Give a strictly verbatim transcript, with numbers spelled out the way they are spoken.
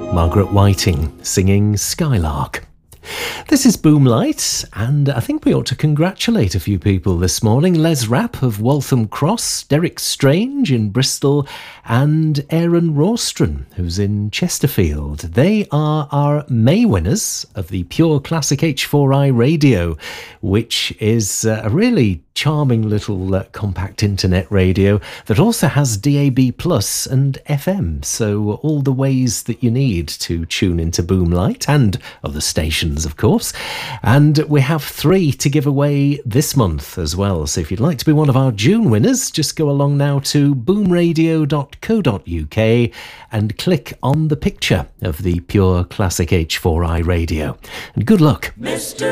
Margaret Whiting singing Skylark. This is Boomlight, and I think we ought to congratulate a few people this morning. Les Rapp of Waltham Cross, Derek Strange in Bristol, and Aaron Rawstron, who's in Chesterfield. They are our May winners of the Pure Classic H four i radio, which is a really charming little uh, compact internet radio that also has D A B plus and F M, so all the ways that you need to tune into Boomlight and other stations, of course. And we have three to give away this month as well, so if you'd like to be one of our June winners, just go along now to boom radio dot co dot uk and click on the picture of the Pure Classic H four i radio. And good luck. Mister